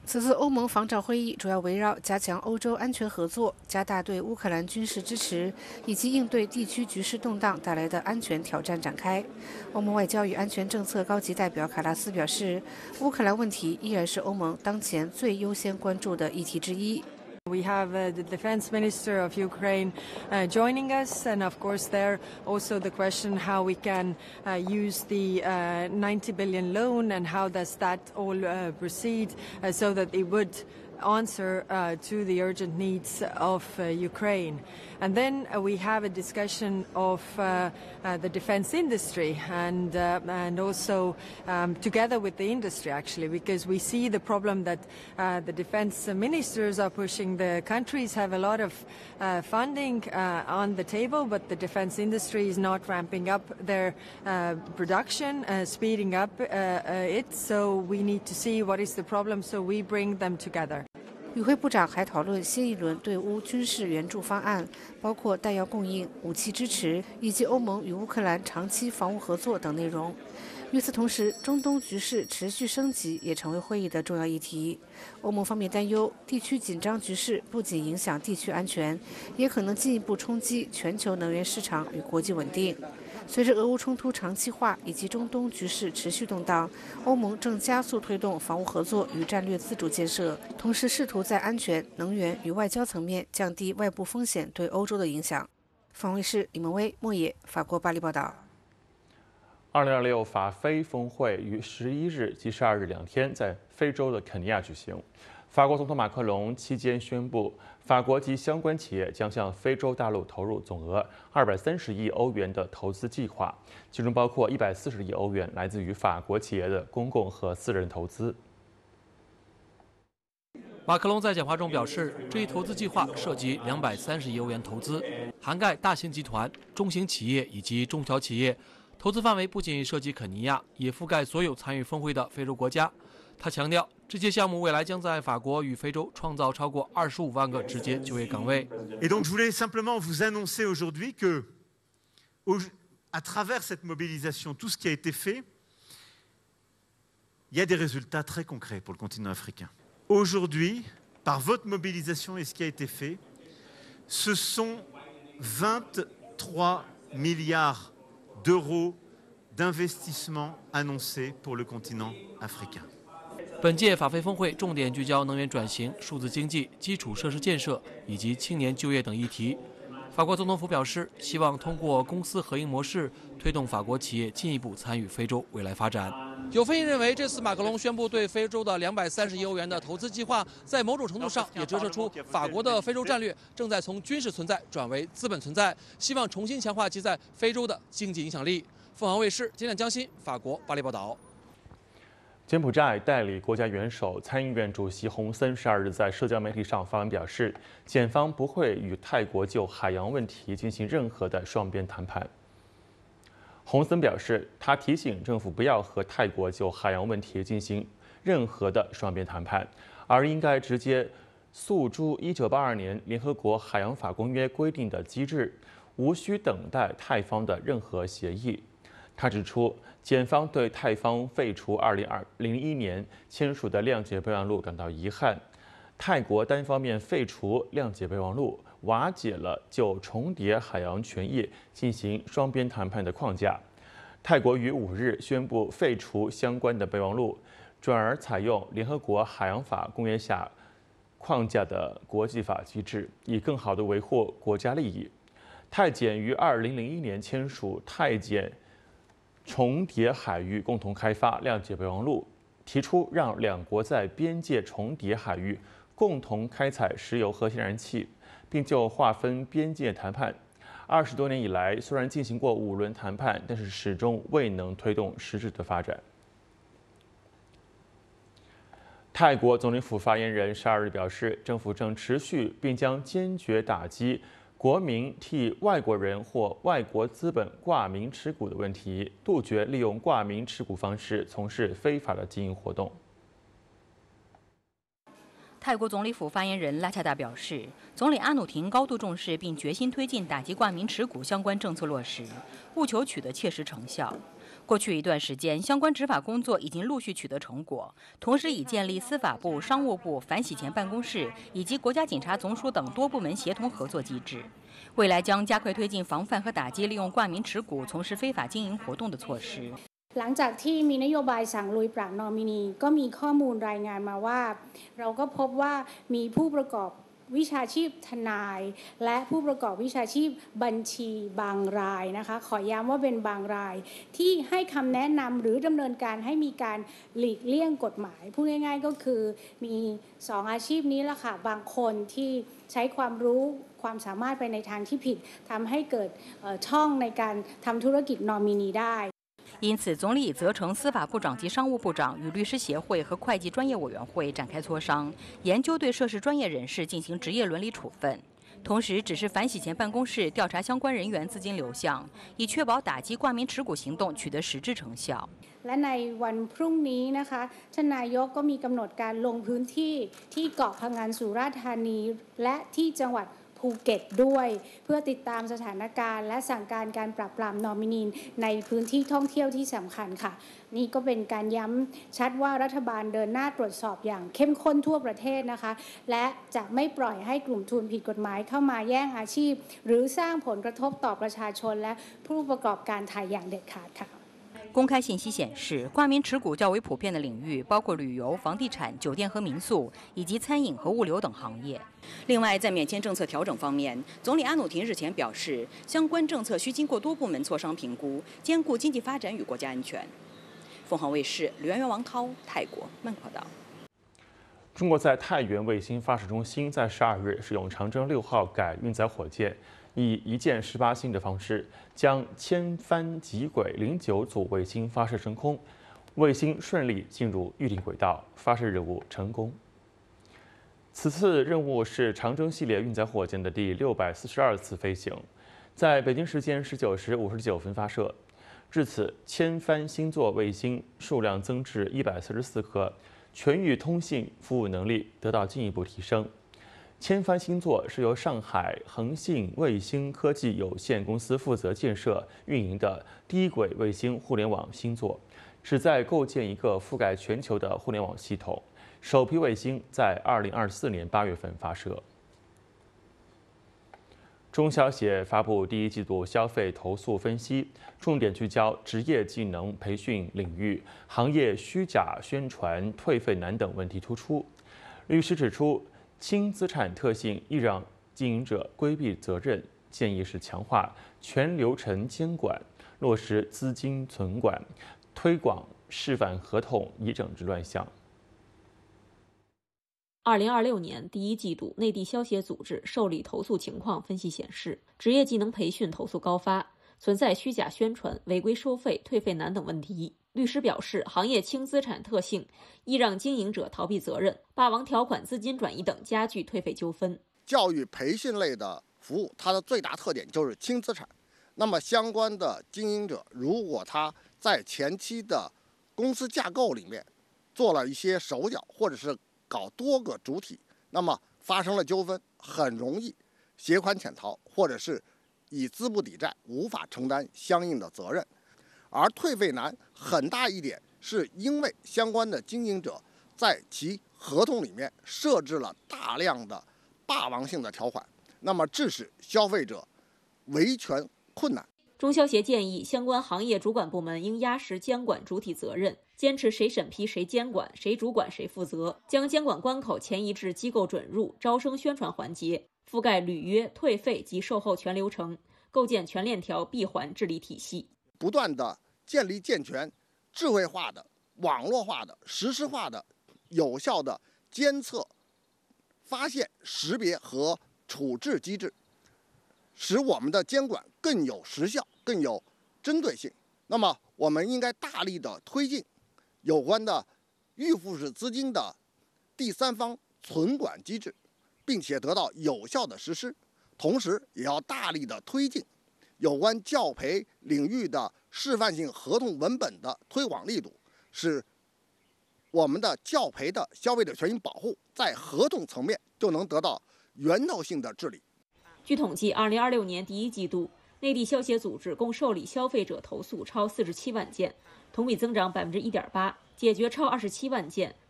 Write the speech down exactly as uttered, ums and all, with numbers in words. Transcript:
此次欧盟防长会议主要围绕加强欧洲安全合作、加大对乌克兰军事支持，以及应对地区局势动荡带来的安全挑战展开。欧盟外交与安全政策高级代表卡拉斯表示，乌克兰问题依然是欧盟当前最优先关注的议题之一。 We have uh, the defense minister of Ukraine uh, joining us, and of course there also the question how we can uh, use the uh, ninety billion loan and how does that all uh, proceed uh, so that it would answer uh, to the urgent needs of uh, Ukraine. And then uh, we have a discussion of uh, uh, the defense industry and, uh, and also um, together with the industry actually, because we see the problem that uh, the defense ministers are pushing. The countries have a lot of uh, funding uh, on the table, but the defense industry is not ramping up their uh, production, uh, speeding up uh, uh, it. So we need to see what is the problem, so we bring them together. 与会部长还讨论新一轮对乌军事援助方案，包括弹药供应、武器支持以及欧盟与乌克兰长期防务合作等内容。与此同时，中东局势持续升级也成为会议的重要议题。欧盟方面担忧，地区紧张局势不仅影响地区安全，也可能进一步冲击全球能源市场与国际稳定。 随着俄乌冲突长期化以及中东局势持续动荡，欧盟正加速推动防务合作与战略自主建设，同时试图在安全、能源与外交层面降低外部风险对欧洲的影响。访卫视李梦薇、莫野，法国巴黎报道。 二零二六法非峰会于十一日及十二日两天在非洲的肯尼亚举行。法国总统马克龙期间宣布，法国及相关企业将向非洲大陆投入总额二百三十亿欧元的投资计划，其中包括一百四十亿欧元来自于法国企业的公共和私人投资。 马克龙在讲话中表示，这一投资计划涉及两百三十亿欧元投资，涵盖大型集团、中型企业以及中小企业。投资范围不仅涉及肯尼亚，也覆盖所有参与峰会的非洲国家。他强调，这些项目未来将在法国与非洲创造超过二十五万个直接就业岗位。 Et donc, je voulais simplement vous annoncer aujourd'hui que, à travers cette mobilisation, tout ce qui a été fait, il y a des résultats très concrets pour le continent africain. Aujourd'hui, par votre mobilisation et ce qui a été fait, ce sont vingt-trois milliards d'euros d'investissement annoncés pour le continent africain. 本届法非峰会重点聚焦能源转型、数字经济、基础设施建设以及青年就业等议题。法国总统府表示，希望通过公私合营模式，推动法国企业进一步参与非洲未来发展。有分析认为，这次马克龙宣布对非洲的两百三十亿欧元的投资计划，在某种程度上也折射出法国的非洲战略正在从军事存在转为资本存在，希望重新强化其在非洲的经济影响力。凤凰卫视今天江欣，法国巴黎报道。 柬埔寨代理国家元首、参议院主席洪森十二日在社交媒体上发文表示，检方不会与泰国就海洋问题进行任何的双边谈判。洪森表示，他提醒政府不要和泰国就海洋问题进行任何的双边谈判，而应该直接诉诸一九八二年联合国海洋法公约规定的机制，无需等待泰方的任何协议。 他指出，检方对泰方废除二零零一年签署的谅解备忘录感到遗憾。泰国单方面废除谅解备忘录，瓦解了就重叠海洋权益进行双边谈判的框架。泰国于五日宣布废除相关的备忘录，转而采用联合国海洋法公约下框架的国际法机制，以更好地维护国家利益。泰检于二零零一年签署泰检 重叠海域共同开发谅解备忘录，提出让两国在边界重叠海域共同开采石油和天然气，并就划分边界谈判。二十多年以来，虽然进行过五轮谈判，但是始终未能推动实质的发展。泰国总理府发言人十二日表示，政府正持续并将坚决打击 国民替外国人或外国资本挂名持股的问题，杜绝利用挂名持股方式从事非法的经营活动。 泰国总理府发言人拉恰达表示，总理阿努廷高度重视并决心推进打击挂名持股相关政策落实，务求取得切实成效。 过去一段时间，相关执法工作已经陆续取得成果，同时已建立司法部、商务部反洗钱办公室以及国家警察总署等多部门协同合作机制。未来将加快推进防范和打击利用冠名持股从事非法经营活动的措施。 หลังจากที่มีนโยบายสั่งลุยปราบนอมินีก็มีข้อมูลรายงานมาว่าเราก็พบว่ามีผู้ประกอบวิชาชีพทนายและผู้ประกอบวิชาชีพบัญชีบางรายนะคะขอย้ำว่าเป็นบางรายที่ให้คำแนะนำหรือดำเนินการให้มีการหลีกเลี่ยงกฎหมายพูดง่ายๆก็คือมีสองอาชีพนี้ละค่ะบางคนที่ใช้ความรู้ความสามารถไปในทางที่ผิดทำให้เกิดช่องในการทำธุรกิจนอมินีได้因此，总理已责成司法部长及商务部长与律师协会和会计专业委员会展开磋商，研究对涉事专业人士进行职业伦理处分。同时，指示反洗钱办公室调查相关人员资金流向，以确保打击冠名持股行动取得实质成效。 และในวันพรุ่งนี้นะคะท่านนายกก็มีกำหนดการลงพื้นที่ที่เกาะพะงันสุราษฎร์ธานีและที่จังหวัด ภูเก็ตด้วยเพื่อติดตามสถานการณ์และสั่งการการปราบปรามนอมินีในพื้นที่ท่องเที่ยวที่สำคัญค่ะนี่ก็เป็นการย้ำชัดว่ารัฐบาลเดินหน้าตรวจสอบอย่างเข้มข้นทั่วประเทศนะคะและจะไม่ปล่อยให้กลุ่มทุนผิดกฎหมายเข้ามาแย่งอาชีพหรือสร้างผลกระทบต่อประชาชนและผู้ประกอบการไทยอย่างเด็ดขาดค่ะ公开信息显示，冠名持股较为普遍的领域包括旅游、房地产、酒店和民宿，以及餐饮和物流等行业。另外，在免签政策调整方面，总理阿努廷日前表示，相关政策需经过多部门磋商评估，兼顾经济发展与国家安全。凤凰卫视吕媛媛、王涛，泰国曼谷报道。 中国在太原卫星发射中心在十二日使用长征六号改运载火箭。 以一箭十八星的方式，将千帆极轨零九组卫星发射升空，卫星顺利进入预定轨道，发射任务成功。此次任务是长征系列运载火箭的第六百四十二次飞行，在北京时间十九时五十九分发射。至此，千帆星座卫星数量增至一百四十四颗，全域通信服务能力得到进一步提升。 千帆星座是由上海恒信卫星科技有限公司负责建设运营的低轨卫星互联网星座，旨在构建一个覆盖全球的互联网系统。首批卫星在二零二四年八月份发射。中消协发布第一季度消费投诉分析，重点聚焦职业技能培训领域，行业虚假宣传、退费难等问题突出。律师指出。 轻资产特性易让经营者规避责任，建议是强化全流程监管，落实资金存管，推广示范合同，以整治乱象。 二零二六年第一季度，内地消协组织受理投诉情况分析显示，职业技能培训投诉高发，存在虚假宣传、违规收费、退费难等问题。 律师表示，行业轻资产特性易让经营者逃避责任，霸王条款、资金转移等加剧退费纠纷。 教育培训类的服务，它的最大特点就是轻资产。那么相关的经营者，如果他在前期的公司架构里面做了一些手脚，或者是搞多个主体，那么发生了纠纷，很容易携款潜逃，或者是以资不抵债，无法承担相应的责任。 而退费难很大一点，是因为相关的经营者在其合同里面设置了大量的霸王性的条款，那么致使消费者维权困难。 中消协建议，相关行业主管部门应压实监管主体责任，坚持谁审批谁监管，谁主管谁负责，将监管关口前移至机构准入、招生宣传环节，覆盖履约、退费及售后全流程，构建全链条闭环治理体系， 不断的。 建立健全、智慧化的、网络化的、实时化的、有效的监测、发现、识别和处置机制，使我们的监管更有时效、更有针对性。那么，我们应该大力的推进有关的预付式资金的第三方存管机制，并且得到有效的实施。同时，也要大力的推进有关教培领域的。 示范性合同文本的推广力度，使我们的教培的消费者权益保护在合同层面就能得到源头性的治理。 据统计，二零二六年第一季度， 内地消协组织共受理消费者投诉超四十七万件，同比增长百分之一点八，解决超二十七万件，